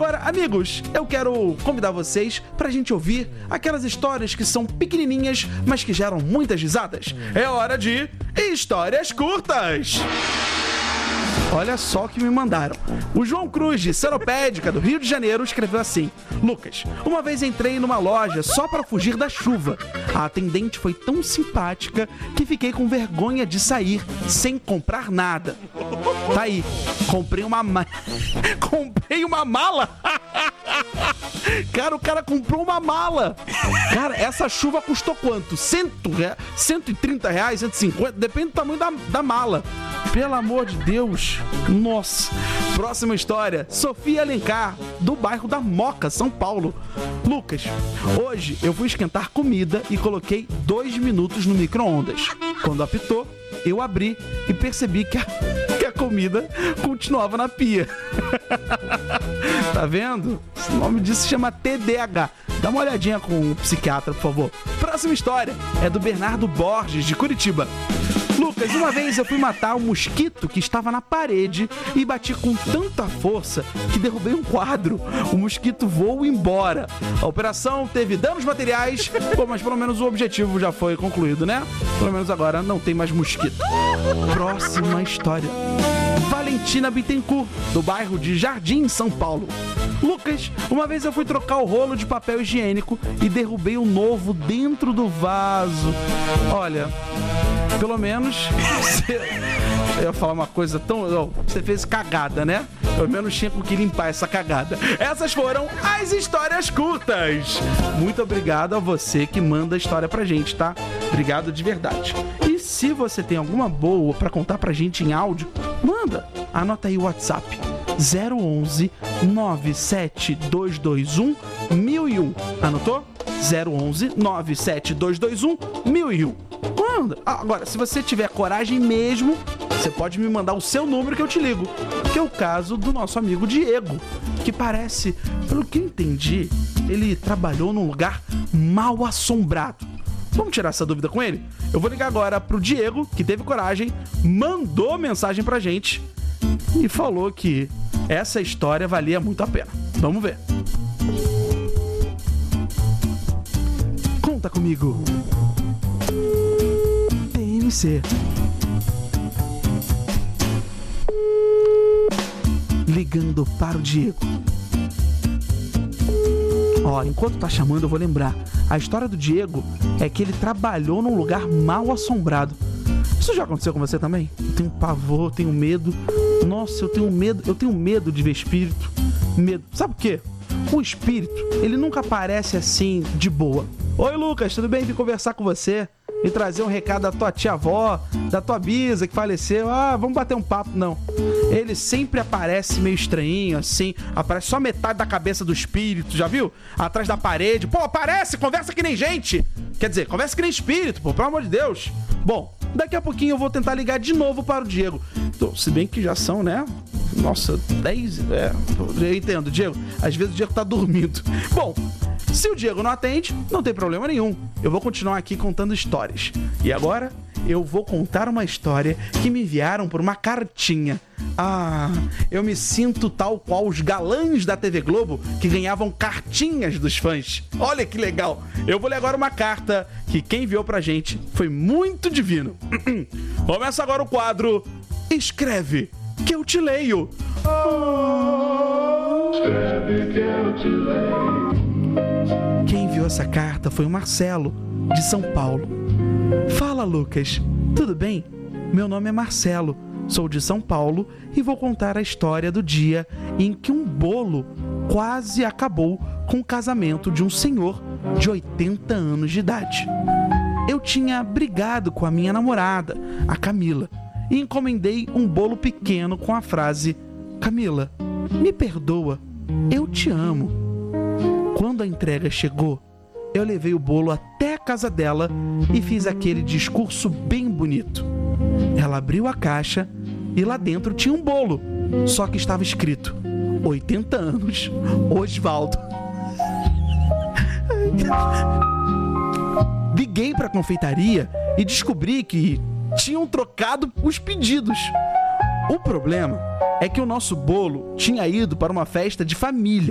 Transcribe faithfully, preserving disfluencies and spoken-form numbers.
Agora, amigos, eu quero convidar vocês pra gente ouvir aquelas histórias que são pequenininhas, mas que geram muitas risadas. É hora de Histórias Curtas! Olha só o que me mandaram. O João Cruz, de Seropédica, do Rio de Janeiro, escreveu assim: Lucas, uma vez entrei numa loja só para fugir da chuva. A atendente foi tão simpática que fiquei com vergonha de sair sem comprar nada. Tá aí, comprei uma ma... comprei uma mala. Cara, o cara comprou uma mala. Cara, essa chuva custou quanto? Cento reais, cento e trinta reais, cento e cinquenta, depende do tamanho da, da mala. Pelo amor de Deus. Nossa. Próxima história. Sofia Alencar, do bairro da Moca, São Paulo. Lucas, hoje eu fui esquentar comida e coloquei dois minutos no micro-ondas. Quando apitou, eu abri e percebi que a, que a comida continuava na pia. Tá vendo? O nome disso se chama T D A H. Dá uma olhadinha com o psiquiatra, por favor. Próxima história é do Bernardo Borges, de Curitiba. Lucas, uma vez eu fui matar um mosquito que estava na parede e bati com tanta força que derrubei um quadro. O mosquito voou embora. A operação teve danos materiais, pô, mas pelo menos o objetivo já foi concluído, né? Pelo menos agora não tem mais mosquito. Próxima história. Valentina Bittencourt, do bairro de Jardim, São Paulo. Lucas, uma vez eu fui trocar o rolo de papel higiênico e derrubei um novo dentro do vaso. Olha, pelo menos você... eu ia falar uma coisa tão... Não, você fez cagada, né? Pelo menos tinha que limpar essa cagada. Essas foram as histórias curtas. Muito obrigado a você que manda a história pra gente, tá? Obrigado de verdade. E se você tem alguma boa pra contar pra gente em áudio, manda. Anota aí o WhatsApp. zero onze, nove sete dois dois um, mil e um. Anotou? zero onze, nove sete dois dois um, mil e um. Manda. Agora, se você tiver coragem mesmo, você pode me mandar o seu número que eu te ligo. Que é o caso do nosso amigo Diego, que parece, pelo que eu entendi, ele trabalhou num lugar mal assombrado. Vamos tirar essa dúvida com ele? Eu vou ligar agora pro Diego, que teve coragem, mandou mensagem pra gente e falou que essa história valia muito a pena. Vamos ver. Conta comigo. T M C. Ligando para o Diego. Ó, enquanto tá chamando, eu vou lembrar. A história do Diego é que ele trabalhou num lugar mal assombrado. Isso já aconteceu com você também? Eu tenho pavor, eu tenho medo. Nossa, eu tenho medo, eu tenho medo de ver espírito. Medo. Sabe por quê? O espírito, ele nunca aparece assim, de boa. Oi, Lucas, tudo bem? Vim conversar com você e trazer um recado da tua tia-avó, da tua bisa que faleceu. Ah, vamos bater um papo. Não. Ele sempre aparece meio estranhinho, assim. Aparece só metade da cabeça do espírito, já viu? Atrás da parede. Pô, aparece, conversa que nem gente. Quer dizer, conversa que nem espírito, pô, pelo amor de Deus. Bom, daqui a pouquinho eu vou tentar ligar de novo para o Diego. Então, se bem que já são, né? Nossa, dez... É, eu entendo, Diego. Às vezes o Diego tá dormindo. Bom, se o Diego não atende, não tem problema nenhum. Eu vou continuar aqui contando histórias. E agora, eu vou contar uma história que me enviaram por uma cartinha. Ah, eu me sinto tal qual os galãs da T V Globo que ganhavam cartinhas dos fãs. Olha que legal. Eu vou ler agora uma carta que quem enviou pra gente foi muito divino. Começa agora o quadro Escreve que eu te leio. Escreve que eu te leio. Quem enviou essa carta foi o Marcelo, de São Paulo. Fala, Lucas. Tudo bem? Meu nome é Marcelo, sou de São Paulo e vou contar a história do dia em que um bolo quase acabou com o casamento de um senhor de oitenta anos de idade. Eu tinha brigado com a minha namorada, a Camila, e encomendei um bolo pequeno com a frase: Camila, me perdoa, eu te amo. Quando a entrega chegou, eu levei o bolo até a casa dela e fiz aquele discurso bem bonito. Ela abriu a caixa e lá dentro tinha um bolo, só que estava escrito: oitenta anos, Osvaldo. Liguei para a confeitaria e descobri que tinham trocado os pedidos. O problema é que o nosso bolo tinha ido para uma festa de família